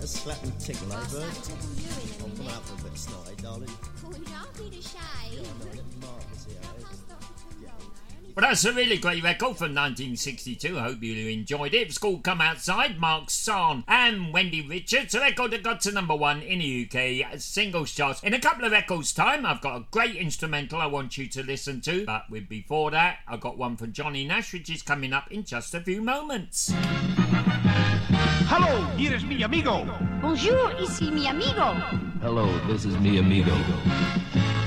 A slap and tickle, eh, bird? I'm coming up for a bit snotty, darling. Oh, don't be ashamed. Yeah, I know, let Marcus here, eh? Well, that's a really great record from 1962. I hope you enjoyed it. It's called Come Outside, Mark Sarn and Wendy Richards. A record that got to #1 in the UK singles charts. In a couple of records' time, I've got a great instrumental I want you to listen to. But before that, I've got one from Johnny Nash, which is coming up in just a few moments. Hello, here is mi amigo. Bonjour, ici mi amigo. Hello, this is mi amigo.